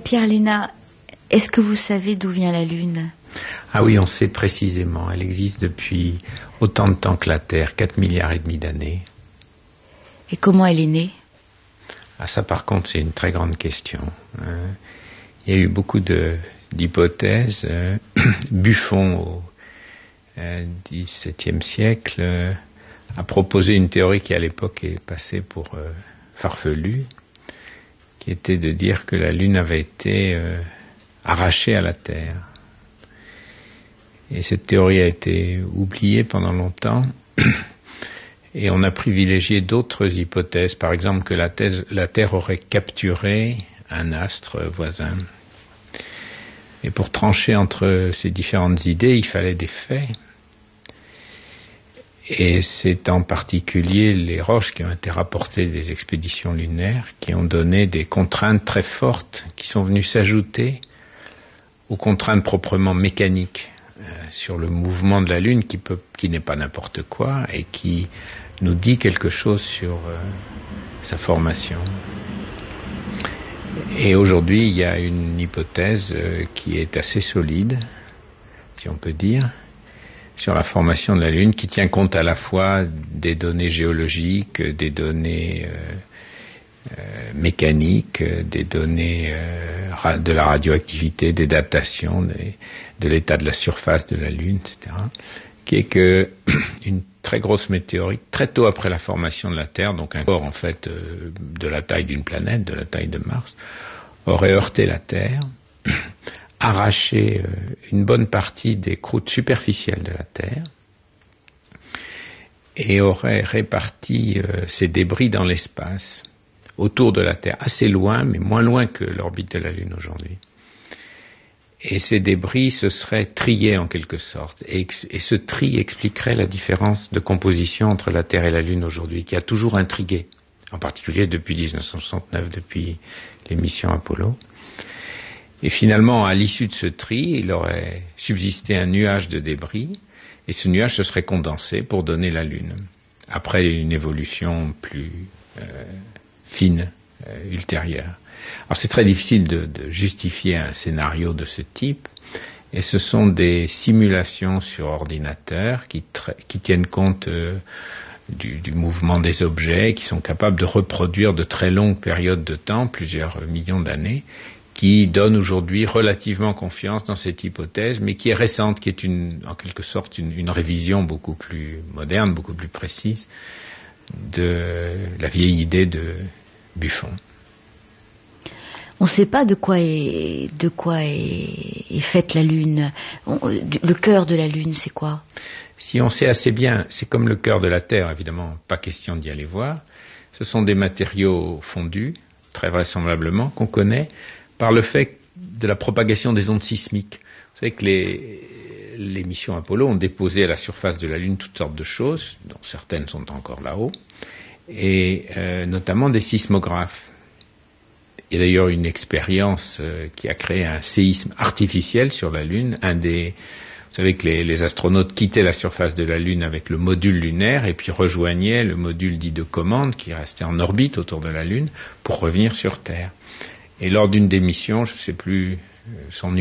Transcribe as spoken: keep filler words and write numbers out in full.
Pierre Léna, est-ce que vous savez d'où vient la Lune? Ah oui, on sait précisément. Elle existe depuis autant de temps que la Terre, quatre milliards et demi d'années. Et comment elle est née? Ah, ça par contre, c'est une très grande question. Euh, il y a eu beaucoup de, d'hypothèses. Euh, Buffon, au euh, dix-septième siècle, euh, a proposé une théorie qui à l'époque est passée pour euh, farfelue, qui était de dire que la Lune avait été euh, arrachée à la Terre. Et cette théorie a été oubliée pendant longtemps, et on a privilégié d'autres hypothèses, par exemple que la, thèse, la Terre aurait capturé un astre voisin. Et pour trancher entre ces différentes idées, il fallait des faits. Et c'est en particulier les roches qui ont été rapportées des expéditions lunaires qui ont donné des contraintes très fortes qui sont venues s'ajouter aux contraintes proprement mécaniques euh, sur le mouvement de la Lune qui, peut, qui n'est pas n'importe quoi et qui nous dit quelque chose sur euh, sa formation. Et aujourd'hui, il y a une hypothèse euh, qui est assez solide, si on peut dire, sur la formation de la Lune, qui tient compte à la fois des données géologiques, des données euh, euh, mécaniques, des données euh, de la radioactivité, des datations, des, de l'état de la surface de la Lune, et cetera, qui est que une très grosse météorite, très tôt après la formation de la Terre, donc un corps en fait euh, de la taille d'une planète, de la taille de Mars, aurait heurté la Terre, arraché euh, une bonne partie des croûtes superficielles de la Terre et aurait réparti euh, ces débris dans l'espace, autour de la Terre, assez loin, mais moins loin que l'orbite de la Lune aujourd'hui. Et ces débris se seraient triés en quelque sorte, et, et ce tri expliquerait la différence de composition entre la Terre et la Lune aujourd'hui, qui a toujours intrigué, en particulier depuis dix-neuf cent soixante-neuf, depuis les missions Apollo. Et finalement, à l'issue de ce tri, il aurait subsisté un nuage de débris, et ce nuage se serait condensé pour donner la Lune, après une évolution plus euh, fine, euh, ultérieure. Alors c'est très difficile de, de justifier un scénario de ce type, et ce sont des simulations sur ordinateur qui, tra- qui tiennent compte euh, du, du mouvement des objets, qui sont capables de reproduire de très longues périodes de temps, plusieurs millions d'années, qui donne aujourd'hui relativement confiance dans cette hypothèse, mais qui est récente, qui est une, en quelque sorte une, une révision beaucoup plus moderne, beaucoup plus précise de la vieille idée de Buffon. On ne sait pas de quoi est, de quoi est, est faite la Lune. On, le cœur de la Lune, c'est quoi? Si on sait assez bien, c'est comme le cœur de la Terre, évidemment, pas question d'y aller voir. Ce sont des matériaux fondus, très vraisemblablement, qu'on connaît par le fait de la propagation des ondes sismiques. Vous savez que les, les missions Apollo ont déposé à la surface de la Lune toutes sortes de choses, dont certaines sont encore là-haut, et euh, notamment des sismographes. Il y a d'ailleurs une expérience euh, qui a créé un séisme artificiel sur la Lune. Un des, vous savez que les, les astronautes quittaient la surface de la Lune avec le module lunaire et puis rejoignaient le module dit de commande qui restait en orbite autour de la Lune pour revenir sur Terre. Et lors d'une des missions, je ne sais plus son numéro,